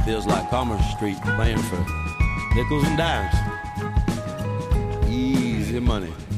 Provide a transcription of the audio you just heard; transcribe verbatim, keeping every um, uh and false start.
feels like Commerce Street playing for nickels and dimes. Easy money.